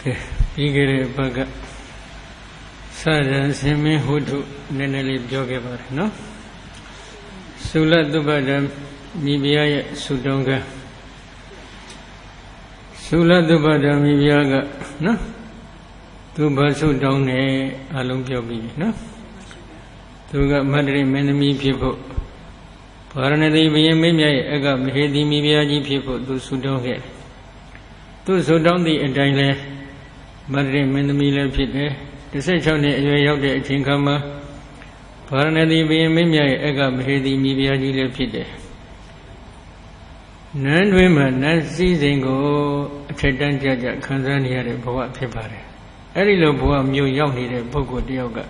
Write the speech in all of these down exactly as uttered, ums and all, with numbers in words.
Okay, bigger baga. Sada semi hudu nenali jogebar, no? Sula dubada mibia sudonga. Sula dubada mibiaga, no? Tuba sudone alum jobi, no? Tuga madri menemi people. Paranadi biyamia ega mehedi mibiaji people do sudonge. Tu sudon the entire madri menemi pit. The section of the Chinkama Paranadi Bimia Ega Mahedi Mibia Gila Pide. None women, not seizing go, Chetan Jaja, Kanzania, Boa Pepare. Erilo Boa Mu Yoni, Boko Dioga.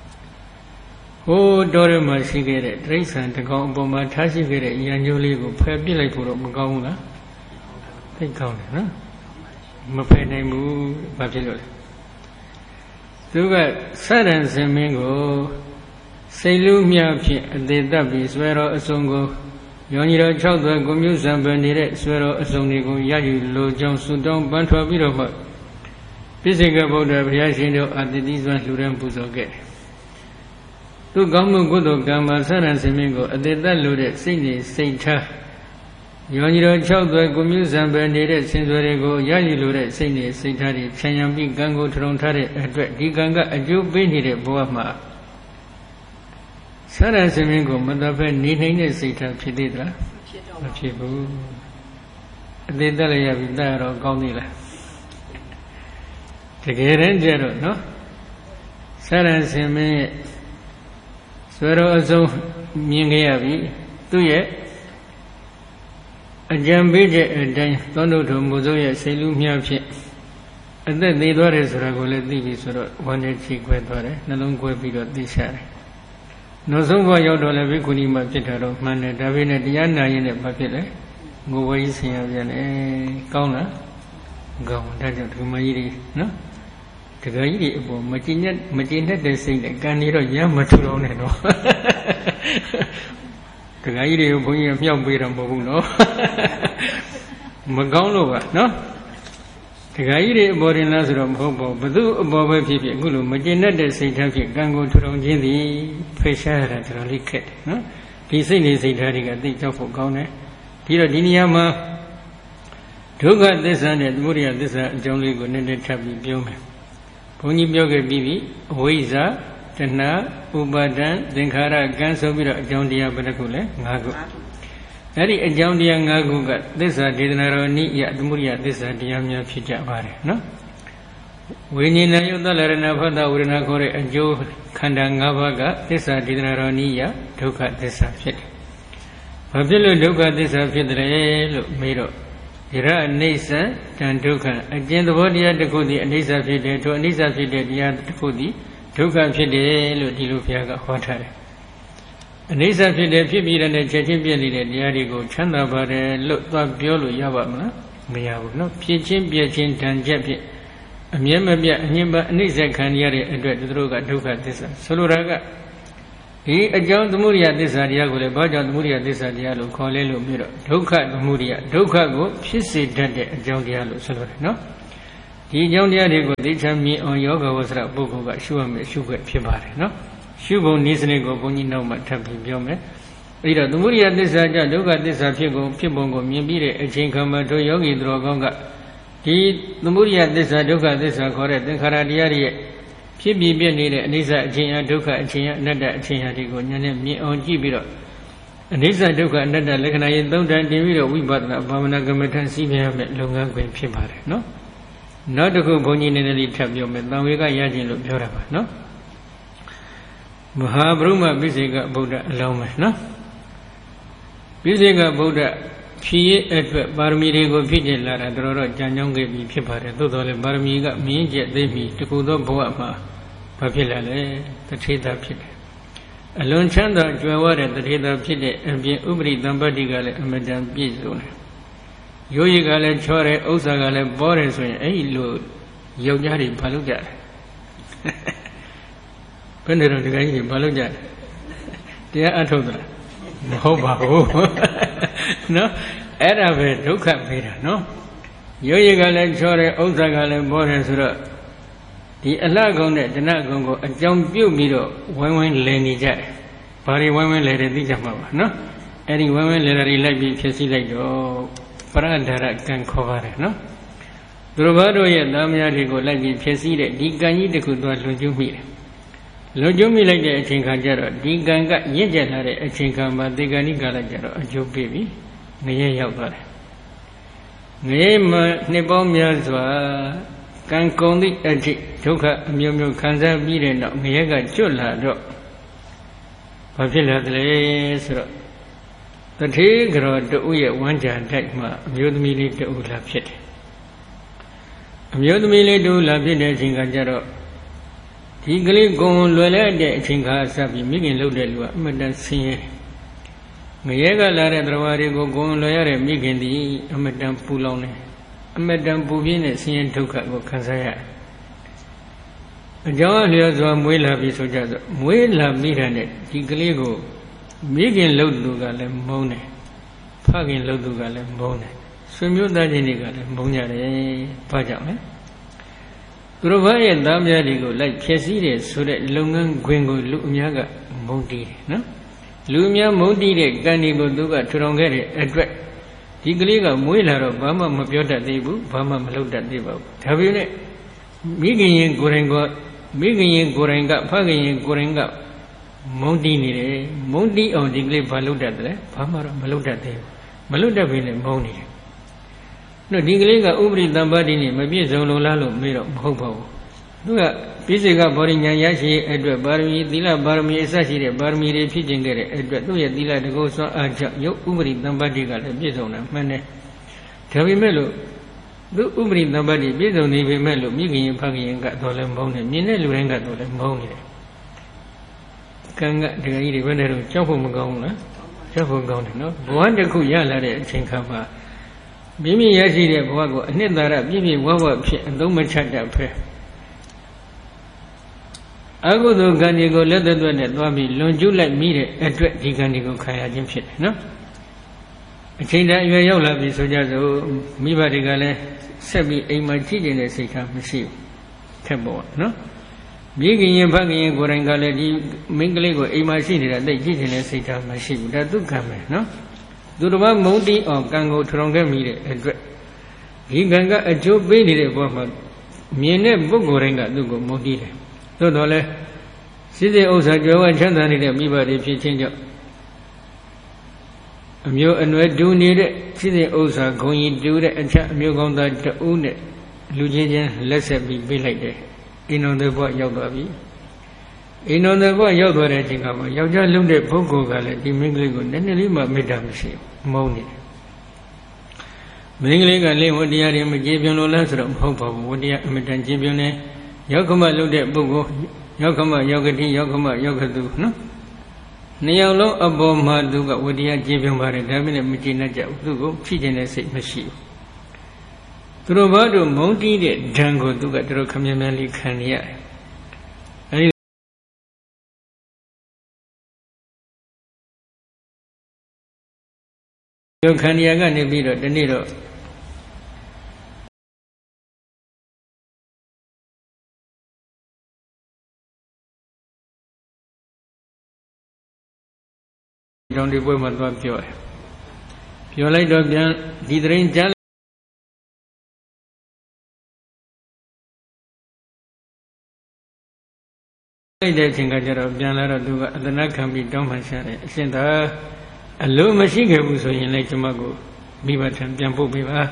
Oh, Dorima Sigare, Trace and the Gomboma Tashigare, Yanjoli, Pabila for Mgauna. They count, huh? Mapene Mu, Babylon. Tuga Saran Semingo Selumia de Dabi, Swero Asongo, Yonira Chowda, Gomusan Bandire, Swero Asonigo, Yayu, Lo John Sudan, Bantua Biroba, Pisiga Boda, Yashino at the Disman Luran Puzoge. Tu Gamu Godo Gama Saran Semingo, at the Dalure, Sydney, Saint Cha. Yonira Chowda, Gomusan Bandire, Sensorego, Yayu Lure, Sydney, Saint Harry, Chayambi, Gango, Trontare, Diganga, a Jew Benire, Boama. Saran Semingo, Madafe, Nina, Sita, Pididra, Chibu, the Dalia Vidar or Gaunila. The Gerangero, no? Saran Seme, Swero Azo, Mingayavi, two ye. A jambije and then Tondo to Mozoya, Selumia Pit. And then the Dores Ragola Divis or one day cheek wet water, Nalongo Bigot this year. No Zongo Yodola Vikunima Pitaro, Mana Davina Diana in a papilla, go away, see a Kauna, go, that's to Mairi, no? The Gairi, Matina, Matina, they say the Ganiro Yamaturon. The guy is going to be a Boguno Magonova, no? The guy is born in Lazarus, Hobo, but do above people, Gulu, Magina, the Saint Happy, Gango to Rongini, pressure at Raliket, no? This is a Tariga, the top of Gone, Tira Diniama, Tuga, this and Muria, this are Johnny Gunnet Chabi Biome. Pony Bioga Bibi, Oiza. Tana, Ubadan, Denkara, Gansovira, Jondia Badakule, Nago. That is a Jondia Naguga, this are Dinaroni, Yadmuria, this are Diamia Pijabare, no? We need a Yodalarana Vada, Urinakore, and Joe Kandangavaga, this are Dinaroni, Tuka, this are fit. Pabilo Duka, this are fit, Miro. Ira Nisa, Tantuka, again the body at the Kodi, and this are fit, to Anisa fit, Yad Kodi. Tuka Fide, Ludilupiaga, water. Anisa Fide, Pibi and the Chetimpian, the Yarigo, Chanda Bade, looked up Biolu Yavama, Miyabu, no, Pichin, Piachin, Tanjapi, Amyamabia, Nimba, Nisa Kanyari, and the Droga, Tuka, this, Soluraga. He adjourned the Muria, this Adiago, Baja Muria, this Adialo, Colelo Miro, Tuka, the Muria, Tuka go, Pisi, Dade, adjourned Dialo, Solura, no? The young Yadigo, they tell me on yoga was a book of Shuam, Sugar Pibare, no? Shubo Nisnego, Bonino, Matapi Biome. Either the Muria Desaja, Duga Desapigo, Pibongo, Mibire, a chinkama to Yogi Drogonga. The Muria Desaduga, Desa correct, the Karadiari, Pibi Bianide, Nisa, China, Duka, China, Nada, China, Digo, Yanem, me on Gibiro. And Nisa Duka, Nada, Lekana, don't Divido, we bought Bamana Gamatan, Sibia, Longa, Pibare, no? Not to go Boni in the Tabio, but now we got Yajin of Yoraba, no? Mahabruma Biziga Buddha Loma, no? Biziga Buddha, P. Edward Barmirigo Pidilla, Doro, Janjonga, Pipare, Dodole, Barmiga, me, jet they me, to go to Boama, Papilla, the Chita Pit. Alone Chanda, Juawara, the Chita Pit, and be Ubri, Dambadigal, and Madame Bizone. Yoyigale Chore, Osagale, Boris, a load, Yogari, Paluja. Pendero the guy, Paluja. Dear Atodra, Hoba, no, Arabe, Duka Veda, no? ရုပ်ရည်ကလည်းချောတယ်ဥစ္စာကလည်းပေါ်တယ်ဆိုတော့ဒီအလှကုံနဲ့တဏှကုံကိုအကြောင်းပြုတ်ပြီးတော့ဝိုင်းဝိုင်းလည်နေကြတယ်ဘာတွေဝိုင်းဝိုင်းလည်တယ်သိကြမှာပါနော်အဲ့ဒီဝိုင်းဝိုင်းလည်တာတွေလိုက်ပြီးဖြစ်စီလိုက်တော့ပရဒရကံခေါ်ပါတယ်နော်သူတို့ဘာတို့ရဲ့သားမယားတွေကိုလိုက်ပြီးဖြစ်စီတဲ့ဒီကံကြီးတစ်ခုသွားလွန်ကျူးမိတယ်လွန်ကျူးမိလိုက်တဲ့အချိန်ခါကျတော့ဒီကံကရင့်ကျက်လာတဲ့အချိန်ခါမှာတေဂဏိကာလကျတော့အကျိုးပေးပြီးငရဲရောက်သွားတယ်ငရဲမှာနှစ်ပေါင်းများစွာကံကုန်သည့်အထိဒုက္ခအမျိုးမျိုးခံစားပြီးတဲ့နောက်ငရဲကကျွတ်လာတော့ဘာဖြစ်လာသလဲဆိုတော့တထေးကြော်တူရဲ့ဝမ်းကြာတိုက်မှာအမျိုးသမီးလေးတူလာဖြစ်တယ်အမျိုးသမီးလေးတူလာဖြစ်တဲ့အချိန်ကကျတော့ဒီကလေးကုံလွယ်လိုက်တဲ့အချိန်ခါဆက်ပြီးမိခင်လှုပ်တဲ့လူကအမတန်ဆင်းရဲငရဲကလာတဲ့တရားတွေကိုကုံလွယ်ရတဲ့မိခင်သည်အမတန်ပူလောင်တယ်အမတန်ပူပြင်းတဲ့ဆင်းရဲဒုက္ခကိုခံစားရတယ်အကြောင်းအလျော်စွာမွေးလာပြီဆိုကြဆိုမွေးလာပြီးတဲ့ဒီကလေးကိုမိခင်လှုပ်သူကလည်းမုန်းတယ်ဖခင်လှုပ်သူကလည်းမုန်းတယ်ဆွေမျိုးသားချင်းတွေကလည်းမုန်းကြတယ်ဘာကြောင့်လဲသူတို့ဘာရဲ့သားများတွေကိုလိုက်ဖြည့်ဆည်းတယ်ဆိုတဲ့လုပ်ငန်းခွင်ကိုလူအများကမုန်းတီးတယ်နော်လူအများမုန်းတီးတဲ့ကံတွေကိုသူကထူထောင်ခဲ့တဲ့အတွက်ဒီကလေးကမွေးလာတော့ဘာမှမပြောတတ်သေးဘူးဘာမှမလုပ်တတ်သေးပါဘူးဒါပေမဲ့မိခင်ရင်ကိုယ်တိုင်ကမိခင်ရင်ကိုယ်တိုင်ကဖခင်ရင်ကိုယ်တိုင်ကမုန်းတီးနေတယ်မုန်းတီးအောင်ဒီကလေးဘာလုပ်တတ်တယ်လဲဘာမှတော့မလုပ်တတ်သေးဘူးမလုပ်တတ်ဘဲနဲ့မုန်းနေတယ်တို့ဒီကလေးကဥပရိသံပါတိနဲ့မပြည့်စုံလို့လားလို့မေးတော့မဟုတ်ပါဘူးသူကပိစိကဘောရိညာရရှိအတွက်ပါရမီသီလပါရမီအစရှိတဲ့ပါရမီတွေဖြစ်ခြင်းခဲ့တဲ့အတွက်သူ့ရဲ့သီလတကုစွမ်းအားကြောင့်ရုပ်ဥပရိသံပါတိကလည်းပြည့်စုံတယ်မှန်တယ်ဒါပေမဲ့လို့သူဥပရိသံပါတိပြည့်စုံနေပေမဲ့လို့မိခင်ရင်ဖခင်ရင်ကတော့လည်းမုန်းတယ်မြင်တဲ့လူတိုင်းကတော့လည်းမုန်းနေတယ်ကံကတကယ်ကြီးတွေဘယ်နဲ့တော့ကြောက်ဖို့မကောင်းဘူးလားကြောက်ဖို့ကောင်းတယ်နော်ဘဝတစ်ခုရလာတဲ့အချိန်ခါမှာမိမိရရှိတဲ့ဘဝကိုအနှစ်သာရပြည့်ပြည့်ဝဝဖြစ်အသုံးမချတတ်ဖဲအကုသိုလ်ကံတွေကိုလက်သက်သွက်နဲ့သွားပြီးလွန်ကျူးလိုက်မိတဲ့အတွက်ဒီကံတွေကိုခံရခြင်းဖြစ်တယ်နော်အချိန်တန်အရွယ်ရောက်လာပြီဆိုကြစို့မိဘတွေကလည်းဆက်ပြီးအိမ်မှာကြည့်ကျင်တဲ့စိတ်ထားမရှိဘူးခက်ပေါ့နော်မိခင်ရင်ဖခင်ရင်ကိုယ်တိုင်ကလည်းဒီမိန်းကလေးကိုအိမ်မှာရှိနေတာသိကြည့်ကျင်တဲ့စိတ်ထားမရှိဘူးဒါသူကံပဲနော်သူတစ်ပါးမုန်းတီးအောင်ကံကိုထူထောင်ခဲ့မိတဲ့အတွက်ဒီကံကအကျိုးပေးနေတဲ့ဘဝမှာမြင်တဲ့ပုဂ္ဂိုလ်တိုင်းကသူ့ကိုမုန်းတီးတယ်သို့တော်လည်းစိစိဥစ္စာကြွယ်ဝချမ်းသာနေတဲ့မိဘတွေဖြစ်ခြင်းကြောင့်အမျိုးအနွယ်တူနေတဲ့စိစိဥစ္စာဂုဏ်ကြီးတူတဲ့အချက်အမျိုးကောင်းသားတဦးနဲ့လူချင်းချင်းလက်ဆက်ပြီးပေးလိုက်တယ်အိမ်တော်တဲ့ဘဝရောက်သွားပြီအိမ်တော်တဲ့ဘဝရောက်သွားတဲ့အချိန်ကမှယောက်ျားလုံးတဲ့ပုဂ္ဂိုလ်ကလည်းဒီမိန်းကလေးကိုနည်းနည်းလေးမှမေတ္တာမရှိဘူးမုန်းနေတယ်မိန်းကလေးကလည်းဝတရားတွေမကျေပြွန်လို့လားဆိုတော့မဟုတ်ပါဘူးဝတရားအမတန်ကျေပြွန်နေရောက်ခမလုပ်တဲ့ပုဂ္ဂိုလ်ရောက်ခမရောက်ကတိရောက်ခမရောက်ကသူနော်နှစ်ယောက်လုံးအပေါ်မှာသူကဝတရားကျေပြွန်ပါတယ်ဒါပေမဲ့မကျေနပ်ကြဘူးသူကိုဖြည့်ခြင်းတဲ့စိတ်မရှိဘူးသူတို့ဘာတို့မုန်းတီးတဲ့ဓာန်ကိုသူကတော်ခမည်းမည်းလေးခံရရတယ်အဲဒီခန္ဓာကနေပြီးတော့ဒီနေ့တော့ကြောင့်ဒီပွဲမှာသွားပြောတယ်ပြောလိုက်တော့ပြန်ဒီတရင်ကြားလိုက်တဲ့အချိန်ကကျတော့ပြန်လာတော့သူကအသနာခံပြီးတောင်းပန်ရှာတယ်အရှင်သာအလိုမရှိခဲ့ဘူးဆိုရင်လည်းကျွန်မကိုမိဘထံပြန်ပို့ပေးပါ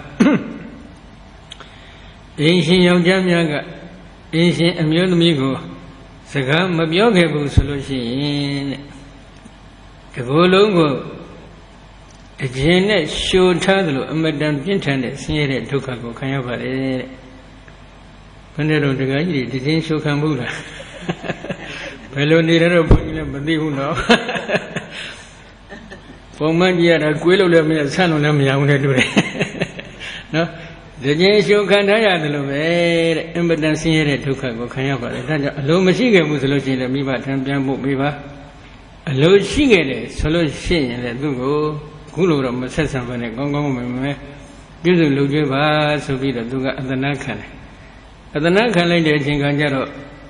အင်းရှင်ယောက်ျားများကအင်းရှင်အမျိုးသမီးကိုစကားမပြောခဲ့ဘူးဆိုလို့ရှိရင်တဲ့ဒီကိုယ်လုံးကိုအကျဉ်နဲ့ရှို့ထားသလိုအမတန်ပြင်းထန်တဲ့ဆင်းရဲတဲ့ဒုက္ခကိုခံရပါတယ်တဲ့ဘယ်နဲ့တော့တရားကြီးတွေတည်င်းရှို့ခံမှုလားဘယ်လိုနေရတော့ဘုန်းကြီးလည်းမသိဘူးနော်ပုံမှန်ကြည့်ရတာကွေးလို့လည်းမရဆန့်လို့လည်းမရဘူးနဲ့တူတယ်နော်ဒီကျင်းရှို့ခံထားရတယ်လို့ပဲတဲ့အင်မတန်ဆင်းရဲတဲ့ဒုက္ခကိုခံရပါတယ်ဒါကြောင့်အလိုမရှိခဲ့ဘူးဆိုလို့ရှိရင်လည်းမိဘထံပြန်ဖို့မိပါအလိုရှိခဲ့တယ်ဆိုလို့ရှိရင်လည်းသူ့ကိုခုလိုတော့မဆက်ဆံဘဲနဲ့ကောင်းကောင်းမွန်မွန်ပြုစုလုပ်ကြပါဆိုပြီးတော့သူကအသနာခံတယ်အသနာခံလိုက်တဲ့အချိန်ကကျတော့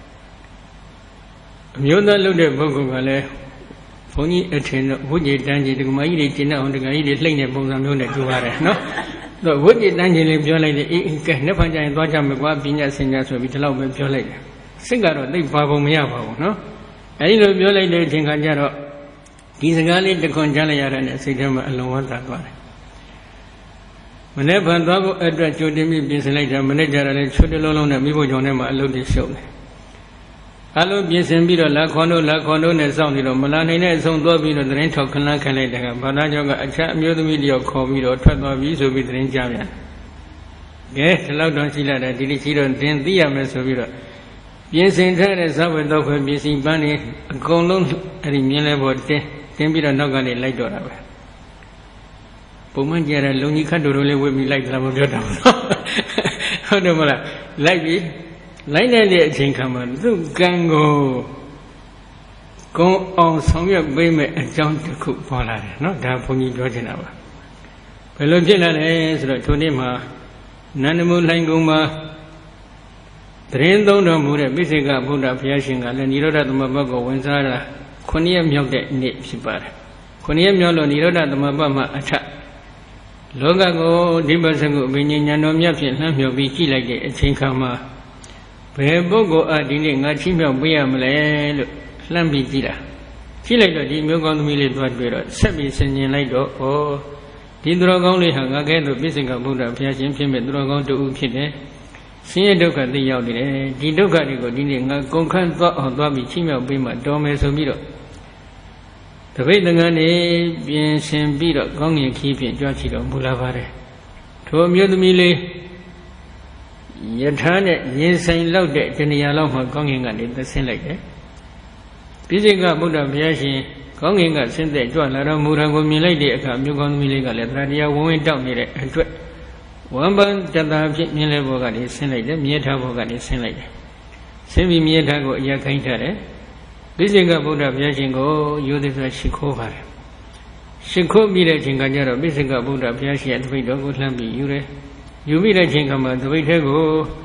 အမျိုးသားလုပ်တဲ့ပုဂ္ဂိုလ်ကလည်းဘုန်းကြီးအထင်တော့ဝိဇ္ဇတန်းကြီးဒကမကြီးတွေကျင့်အောင်ဒကာကြီးတွေလှိမ့်တဲ့ပုံစံမျိုးနဲ့တွေ့ရတယ်နော်တော့ဝိဇ္ဇတန်းကြီးလေးပြောလိုက်တယ်အေးကဲနှစ်ဖန်ကြရင်သွားကြမယ်ကွာပညာစင်ကြဆိုပြီးဒီလောက်ပဲပြောလိုက်တယ်စိတ်ကတော့သိပါပုံမရပါဘူးနော်အဲဒီလိုပြောလိုက်တဲ့အချိန်ကကျတော့ဒီစကားလေးတခွန်ကြားလိုက်ရတဲ့စိတ်ထဲမှာအလုံးဝသာသွားတယ်မနေ့ဖန်သွားဖို့အတွက်ကြိုတင်ပြီးပြင်ဆင်လိုက်တာမနေ့ကျတော့လည်းချွတ်တလုံးလုံးနဲ့မိဖို့ကြောင့်နဲ့မှအလုပ်တွေရှုပ်တယ်အလုံးပြင်ဆင်ပြီးတော့လက်ခွန်တို့လက်ခွန်တို့နဲ့စောင့်နေတော့မလာနိုင်တဲ့အဆုံးသွားပြီးတော့သတင်းထောက်ခဏခန့်လိုက်တဲ့ကဘာသာကျောင်းကအချက်အမျိုးသမီးတယောက်ခေါ်ပြီးတော့ထွက်သွားပြီဆိုပြီးသတင်းကြားပြန်ကဲဒီလောက်တော့ရှိလာတယ်ဒီလိုရှိတော့တင်သိရမယ်ဆိုပြီးတော့ပြင်ဆင်ထားတဲ့ဇဝတ်တော့ခွင့်ပြင်ဆင်ပန်းနေအကုန်လုံးအဲ့ဒီမြင်းလဲပေါ်တင်းတင်းပြီးတော့နောက်ကနေလိုက်တော့တာပဲပုံမှန်ကြတဲ့လုံကြီးခတ်တို့တို့လေးဝေပြီးလိုက်တာမပြောတာဘူးဟုတ်တယ်မလားလိုက်ပြီးလိုက်တဲ့အချိန်ခါမှာသူ့ကံကိုကုန်းအောင်ဆောင်ရွက်ပေးမဲ့အကြောင်းတစ်ခုပေါ်လာတယ်နော်ဒါဘုန်းကြီးပြောချင်တာပါဘယ်လိုဖြစ်လာလဲဆိုတော့ထိုနေ့မှာနန္ဒမုလှိုင်ကုန်းမှာတရင်သုံးတော်မူတဲ့ပိစိကဗုဒ္ဓဘုရားရှင်ကလည်းនិရောဓသမဘတ်ကိုဝင်စားတာခုနှစ်ရက်မြောက်တဲ့နေ့ဖြစ်ပါတယ်ခုနှစ်ရက်မြောက်လို့និရောဓသမဘတ်မှာအထလောကကိုဒီပစကုအဘိညာဉ်ဉာဏ်တော်မြတ်ဖြင့်လှမ်းမြောက်ပြီးကြည့်လိုက်တဲ့အချိန်ခါမှာဘယ်ပုဂ္ဂိုလ်အဒီနေ့ငါချင်းမြောက်ပေးရမလဲလို့လှမ်းပြီးကြည့်တာကြည့်လိုက်တော့ဒီမျိုးကောင်းသမီးလေးသွားတွေ့တော့ဆက်ပြီးဆင်ញင်လိုက်တော့ဩဒီသူတော်ကောင်းလေးဟာငါကဲ့သို့ပိစိကဗုဒ္ဓဘုရားရှင်ဖြစ်မဲ့သူတော်ကောင်းတူဦးဖြစ်တယ်ဆင်းရဲဒုက္ခသိရောက်နေတယ်ဒီဒုက္ခတွေကိုဒီနေ့ငါကုန်ခန်းသွားအောင်သွားပြီးချင်းမြောက်ပေးမှတော်မယ်ဆိုပြီးတော့တပိတ်တန်ကနေပြင်ဆင်ပြီးတော့ကောင်းငင်ခီးဖြင့်ကြွားချီတော်မူလာပါတယ်ထိုအမျိုးသမီးလေးယထာနဲ့ရင်ဆိုင်လောက်တဲ့တဏှာလောက်မှကောင်းငင်ကနေသဆင်းလိုက်တယ်ပိစိကဗုဒ္ဓဘုရားရှင်ကောင်းငင်ကဆင်းသက်ကြွလာတော်မူတာကိုမြင်လိုက်တဲ့အခါမြို့ကောင်းသမီးလေးကလည်းတရားဝင်ဝင်တောက်နေတဲ့အတွက်ဝမ်ပန်တတာဖြစ်မြင်လဲဘောကနေဆင်းလိုက်တယ်မြေထားဘောကနေဆင်းလိုက်တယ်ဆင်းပြီးမြေထားကိုအရာခိုင်းထားတယ်ပိစိကဗုဒ္ဓဘုရားရှင်ကိုယောသစ္စာရှိခိုးပါတယ်ရှိခိုးပြီးတဲ့အချိန်ကကျတော့ပိစိကဗုဒ္ဓဘုရားရှင်ရဲ့တပိတ်တော်ကိုလှမ်းပြီးယူတယ်ယူပြီးတဲ့အချိန်ကမှတပိတ်ထဲကို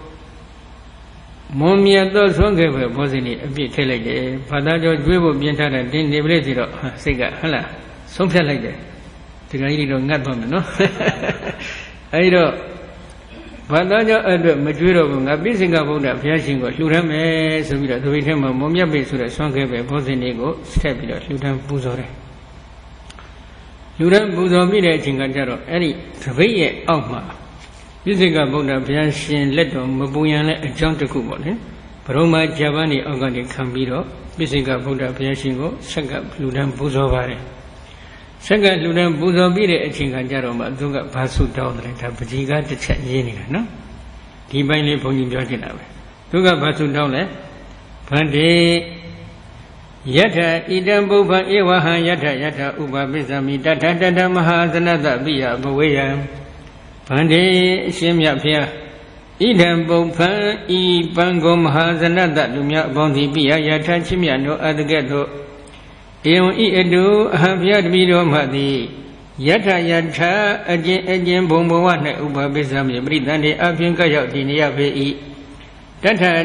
မွန်မြတ်သောဆွမ်းခဲ့ပဲဘောဇင်းလေးအပြည့်ထည့်လိုက်တယ်ဘာသာကျော်ကျွေးဖို့ပြင်ထားတဲ့တင်းနေပလေးစီတော့စိတ်ကဟလားဆုံးဖြတ်လိုက်တယ်ဒီကကြီးတော့ငတ်သွားမယ်နော်အဲဒီတော့ဘာသာကျော်အတွက်မကျွေးတော့ဘူးငါပိစိကဗုဒ္ဓဘုရားရှင်ကိုလှူဒန်းမယ်ဆိုပြီးတော့တပိတ်ထဲမှာမွန်မြတ်ပဲဆိုတဲ့ဆွမ်းခဲ့ပဲဘောဇင်းလေးကိုထည့်ပြီးတော့လှူဒန်းပူဇော်တယ်လှူဒန်းပူဇော်ပြီးတဲ့အချိန်ကကျတော့အဲ့ဒီတပိတ်ရဲ့အောက်မှာပိစိကဗုဒ္ဓဘုရားရှင်လက်တော်မပူရန်လည်းအကြောင်းတစ်ခုပေါ့လေဘရုံမဂျပန်နေအောက်ကနေခံပြီးတော့ပိစိကဗုဒ္ဓဘုရားရှင်ကိုဆက်ကလူတန်းပူဇော်ပါတယ်ဆက်ကလူတန်းပူဇော်ပြီးတဲ့အချိန်ကကြတော့မှသူကဘာဆုတောင်းတယ်ဒါပကြီးကတစ်ချက်ရေးနေတာနော်ဒီပိုင်းလေးဘုန်းကြီးပြောချင်တာပဲသူကဘာဆုတောင်းလဲဗန္တိယထဣတံပုဗ္ဗံဧဝဟံယထယထဥပပိသမိတထတထမဟာသနတပိယဘဝေယံဗန္တိအရှင်မြတ်ဖျားဣဒံပုပ္ပံဤပံကောမဟာဇနတလူများအပေါင်းသည်ပိယယထာချင်းမြတ်တို့အတကဲ့သို့ဧဝံဤအတုအဟံဖျားတပည့်တော်မှသည်ယထယထာအကျဉ်အကျဉ်ဘုံဘဝ၌ဥပပိသမိပရိသန္တိအဖျင်ကရောက်တည်နေရပေ၏တထ